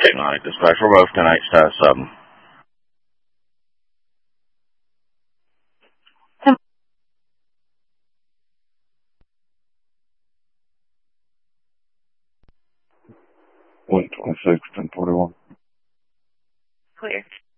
Alright, dispatch, we're both 10-8, status 7. Point 26, 1041. Clear.